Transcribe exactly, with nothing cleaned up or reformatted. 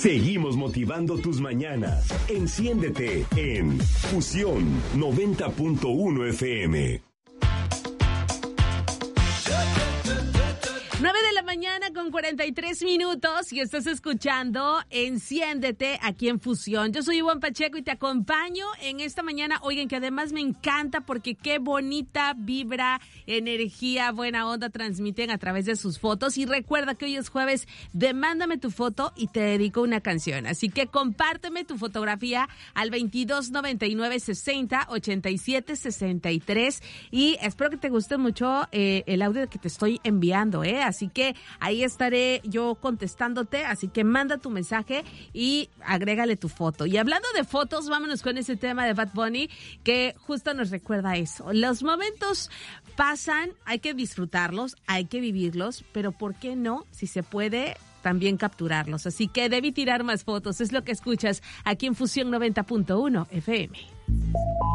Seguimos motivando tus mañanas. Enciéndete en Fusión noventa punto uno F M. nueve de la mañana con cuarenta y tres minutos y estás escuchando Enciéndete aquí en Fusión. Yo soy Ivonne Pacheco y te acompaño en esta mañana. Oigan, que además me encanta porque qué bonita vibra, energía, buena onda transmiten a través de sus fotos. Y recuerda que hoy es jueves de Mándame tu foto y te dedico una canción. Así que compárteme tu fotografía al veintidós noventa y nueve sesenta ochenta y siete sesenta y tres y espero que te guste mucho eh, el audio que te estoy enviando, ¿eh? Así que ahí estaré yo contestándote, así que manda tu mensaje y agrégale tu foto. Y hablando de fotos, vámonos con ese tema de Bad Bunny que justo nos recuerda eso. Los momentos pasan, hay que disfrutarlos, hay que vivirlos, pero ¿por qué no? Si se puede, también capturarlos. Así que debí tirar más fotos, es lo que escuchas aquí en Fusión noventa punto uno F M.